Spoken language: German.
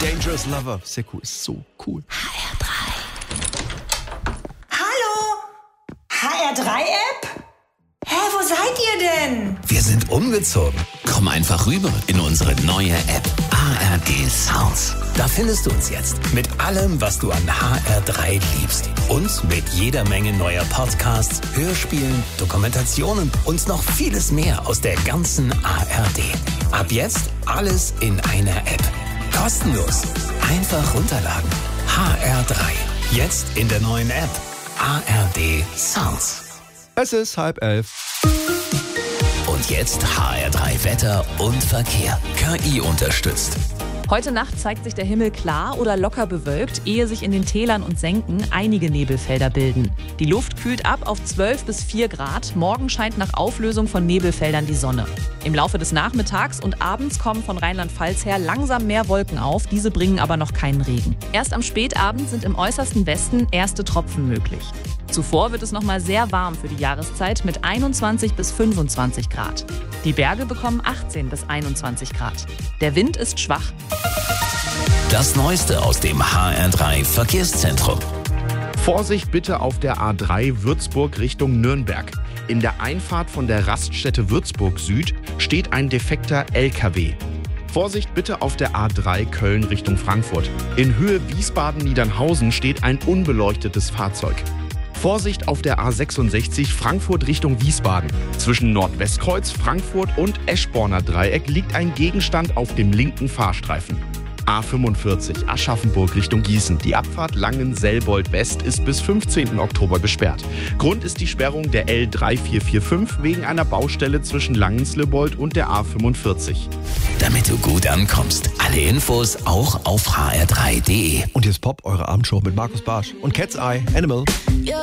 Dangerous Lover. Sehr cool, ist so cool. HR3. Hallo? HR3-App? Hä, wo seid ihr denn? Wir sind umgezogen. Komm einfach rüber in unsere neue App ARD Sounds. Da findest du uns jetzt mit allem, was du an HR3 liebst. Und mit jeder Menge neuer Podcasts, Hörspielen, Dokumentationen und noch vieles mehr aus der ganzen ARD. Ab jetzt alles in einer App. Kostenlos. Einfach runterladen. HR3. Jetzt in der neuen App ARD Sounds. Es ist 10:30. Und jetzt HR3 Wetter und Verkehr. KI unterstützt. Heute Nacht zeigt sich der Himmel klar oder locker bewölkt, ehe sich in den Tälern und Senken einige Nebelfelder bilden. Die Luft kühlt ab auf 12 bis 4 Grad. Morgen scheint nach Auflösung von Nebelfeldern die Sonne. Im Laufe des Nachmittags und abends kommen von Rheinland-Pfalz her langsam mehr Wolken auf. Diese bringen aber noch keinen Regen. Erst am Spätabend sind im äußersten Westen erste Tropfen möglich. Zuvor wird es nochmal sehr warm für die Jahreszeit mit 21 bis 25 Grad. Die Berge bekommen 18 bis 21 Grad. Der Wind ist schwach. Das Neueste aus dem HR3 Verkehrszentrum. Vorsicht bitte auf der A3 Würzburg Richtung Nürnberg. In der Einfahrt von der Raststätte Würzburg Süd steht ein defekter LKW. Vorsicht bitte auf der A3 Köln Richtung Frankfurt. In Höhe Wiesbaden-Niedernhausen steht ein unbeleuchtetes Fahrzeug. Vorsicht auf der A66 Frankfurt Richtung Wiesbaden. Zwischen Nordwestkreuz, Frankfurt und Eschborner Dreieck liegt ein Gegenstand auf dem linken Fahrstreifen. A45 Aschaffenburg Richtung Gießen. Die Abfahrt Langen-Selbold West ist bis 15. Oktober gesperrt. Grund ist die Sperrung der L3445 wegen einer Baustelle zwischen Langen-Selbold und der A45. Damit du gut ankommst. Alle Infos auch auf hr3.de. Und jetzt Pop, eure Abendshow mit Markus Barsch und Cat's Eye Animal.